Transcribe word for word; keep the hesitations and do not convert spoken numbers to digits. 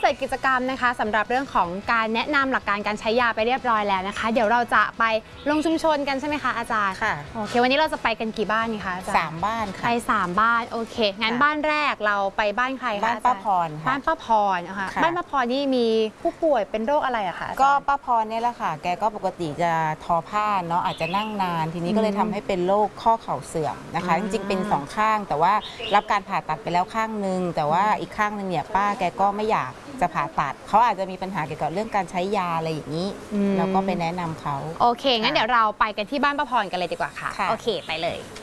เสร็จกิจกรรมนะคะสำหรับเรื่องของการแนะนำหลักการการใช้ยาไปเรียบร้อยแล้วนะคะเดี๋ยวเราจะไปลงชุมชนกันใช่ไหมคะอาจารย์ค่ะโอเควันนี้เราจะไปกันกี่บ้านนี่คะอาจารย์สามบ้านค่ะไปสามบ้านโอเคงั้นบ้านแรกเราไปบ้านใครคะบ้านป้าพรค่ะบ้านป้าพรนะคะบ้านป้าพรนี่มีผู้ป่วยเป็นโรคอะไรอะคะก็ป้าพรเนี่ยแหละค่ะแกก็ปกติจะทอผ้าเนาะอาจจะนั่งนานทีนี้ก็เลยทำให้เป็นโรคข้อเข่าเสื่อมนะคะจริงๆเป็นสองข้างแต่ว่ารับการผ่าตัดไปแล้วข้างนึงแต่ว่าอีกข้างนึงเนี่ยป้าแกก็ไม่อยากจะผ่าตัดเขาอาจจะมีปัญหาเกี่ยวกับเรื่องการใช้ยาอะไรอย่างนี้เราก็ไปแนะนำเขาโอเคงั้นเดี๋ยวเราไปกันที่บ้านป้าพรกันเลยดีกว่าค่ะโอเคไปเลย